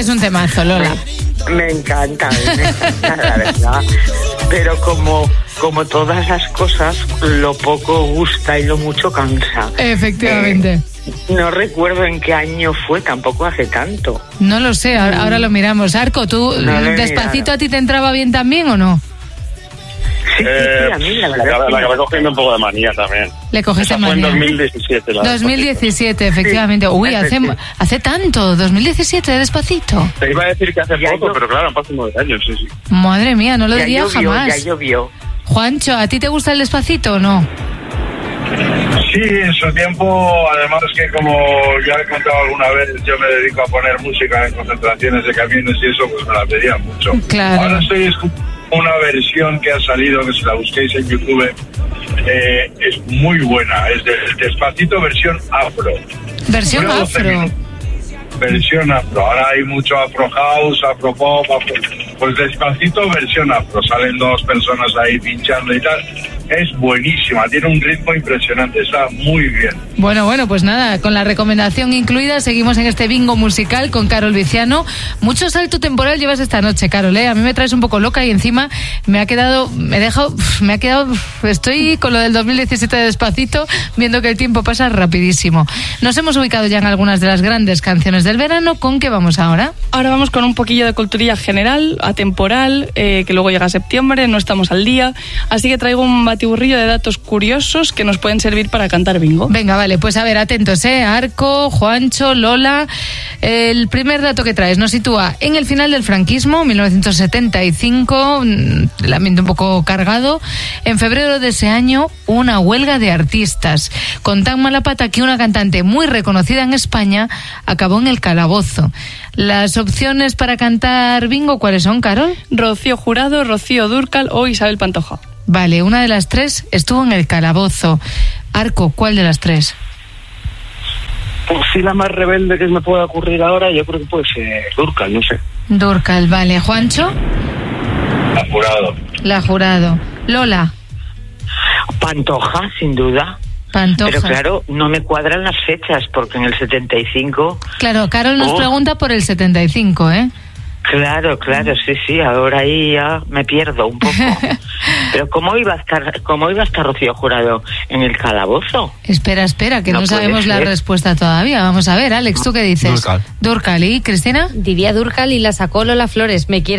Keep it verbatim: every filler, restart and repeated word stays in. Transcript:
Es un temazo, Lola. Me, me encanta, me encanta, la verdad. Pero como, como todas las cosas, lo poco gusta y lo mucho cansa. Efectivamente. Eh, no recuerdo en qué año fue, tampoco hace tanto. No lo sé, ahora, ahora lo miramos. Arco, ¿tú No Despacito a ti te entraba bien también o no? Sí, Eh, sí, a mí la verdad. la, es que la que me- me cogiendo un poco de manía también. Le cogiste Esa fue en manía. dos mil diecisiete. La dos mil diecisiete, efectivamente. Sí, Uy, hace, efectivamente. hace tanto, dos mil diecisiete, Despacito. Te iba a decir que hace Ya poco, yo- pero claro, han pasado nueve años, sí, sí. Madre mía, no lo Ya diría llovió, jamás. ya llovió. Juancho, ¿a ti te gusta el Despacito o no? Sí, en su tiempo, además que como ya he contado alguna vez, yo me dedico a poner música en concentraciones de camiones y eso, pues me la pedían mucho. Claro. Ahora estoy escuchando una versión que ha salido, que si la busquéis en YouTube, eh, es muy buena. Es de Despacito versión afro. Versión Dura doce afro. minutos. Versión afro. Ahora hay mucho afro house, afro pop, afro... Pues Despacito versión afro. Salen dos personas ahí pinchando y tal. Es buenísima, tiene un ritmo impresionante, está muy bien. Bueno, bueno, pues nada, con la recomendación incluida, seguimos en este bingo musical con Carol Viciano. Mucho salto temporal llevas esta noche, Carol, ¿eh? A mí me traes un poco loca y encima me ha quedado, me he dejado, me ha quedado, estoy con lo del dos mil diecisiete de Despacito, viendo que el tiempo pasa rapidísimo. Nos hemos ubicado ya en algunas de las grandes canciones del verano. ¿Con qué vamos ahora? Ahora vamos con un poquillo de culturilla general, atemporal, eh, que luego llega septiembre, no estamos al día, así que traigo un batiburrillo de datos curiosos que nos pueden servir para cantar bingo. Venga, vale, pues a ver, atentos, ¿eh? Arco, Juancho, Lola. El primer dato que traes nos sitúa en el final del franquismo, mil novecientos setenta y cinco, el ambiente un poco cargado. En febrero de ese año, una huelga de artistas, con tan mala pata que una cantante muy reconocida en España acabó en el calabozo. Las opciones para cantar bingo, ¿cuáles son, Carol? Rocío Jurado, Rocío Dúrcal o Isabel Pantoja. Vale, una de las tres estuvo en el calabozo. Arco, ¿cuál de las tres? Pues sí, la más rebelde que me pueda ocurrir ahora, yo creo que puede ser Dúrcal, no sé. Dúrcal, vale. Juancho, Apurado. la Jurado. Lola, Pantoja, sin duda. Pantoja. Pero claro, no me cuadran las fechas, porque en el setenta y cinco... Claro, Carol nos Oh. pregunta por el setenta y cinco, ¿eh? Claro, claro, sí, sí, ahora ahí ya me pierdo un poco. Pero ¿cómo iba a estar, cómo iba a estar Rocío Jurado en el calabozo? Espera, espera, que no, No puede sabemos la ser. respuesta todavía. Vamos a ver, Alex, ¿tú qué dices? Dúrcal. Dúrcal. ¿Y Cristina? Diría Dúrcal y la sacó Lola Flores. Me quiere